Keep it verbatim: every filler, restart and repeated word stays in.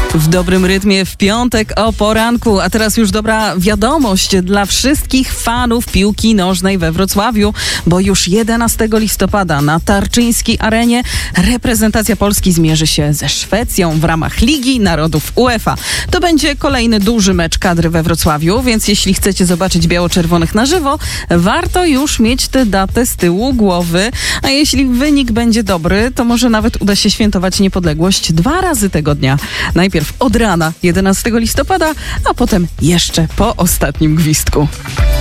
W dobrym rytmie w piątek o poranku, a teraz już dobra wiadomość dla wszystkich fanów piłki nożnej we Wrocławiu, bo już jedenastego listopada na Tarczyńskiej Arenie reprezentacja Polski zmierzy się ze Szwecją w ramach Ligi Narodów UEFA. To będzie kolejny duży mecz kadry we Wrocławiu, więc jeśli chcecie zobaczyć biało-czerwonych na żywo, warto już mieć tę datę z tyłu głowy, a jeśli wynik będzie dobry, to może nawet uda się świętować niepodległość dwa razy tego dnia. Najpierw od rana jedenastego listopada, a potem jeszcze po ostatnim gwizdku.